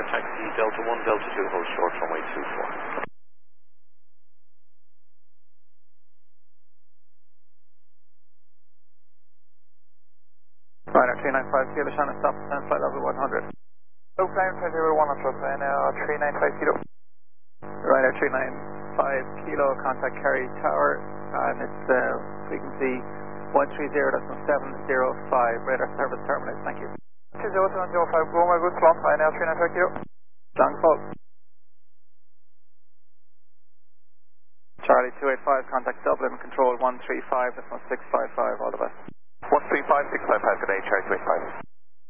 taxi Delta 1, Delta 2, hold short runway 24. Ryder 395 Kilo, Shannon, stop, and flight level 100. Low climb 1 up, and now 395 Kilo. Ryder 395 Kilo, contact Kerry Tower, and it's frequency 130.705, radar service terminus, thank you. 20705, go my good slot, and now 395 Kilo. Long fault. Charlie 285, contact Dublin, control 135, 655, all the best. 135, 655, good day, Charlie 285.